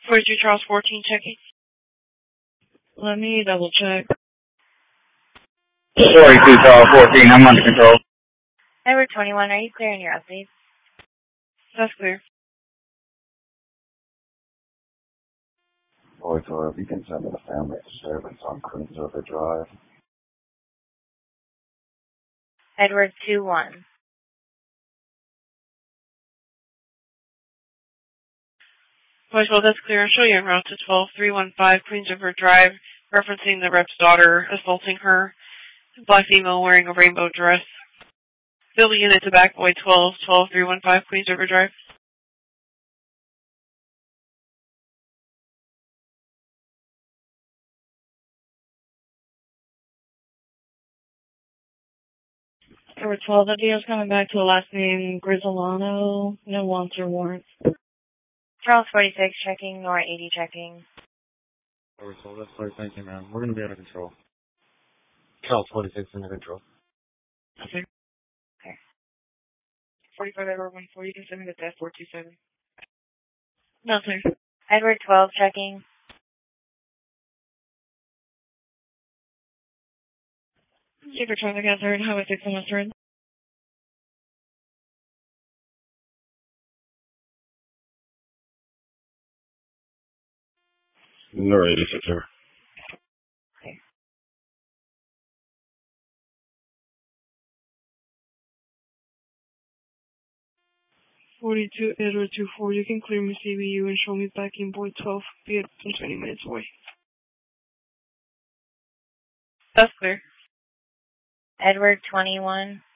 42 Charles 14 checking. Let me double check. 42 Charles 14, I'm under control. Edward 21, are you clearing your updates? That's clear. Boy, Tor, if you can send a family disturbance on Queens River Drive. Edward 21. Voice, well, that's clear. I'll show you en route to 12315 Queens River Drive, referencing the rep's daughter assaulting her. Black female wearing a rainbow dress. Fill the unit to back boy 12315 Queens River Drive. Number 12, that deal's coming back to the last name Grizzolano. No wants or warrants. Charles 46 checking, Nora 80 checking. Over 12, that's clear. Thank you, ma'am. We're going to be under control. Charles 46 under control. Okay. Okay. 45 Edward 14, you can send me the death 427. No, sir. Edward 12 checking. Super traffic hazard, Highway 6 on Western. Nora 86, sir. Okay. 42 Edward 24, you can clear me CBU and show me back in boy 12. Be at 20 minutes away. That's clear. Edward 21.